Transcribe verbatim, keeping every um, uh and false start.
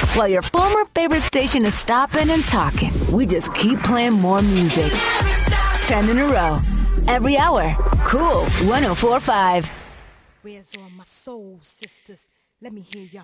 While your former favorite station is stopping and talking, we just keep playing more music. Ten in a row. Every hour. Cool one oh four point five. Where's all my soul sisters? Let me hear y'all.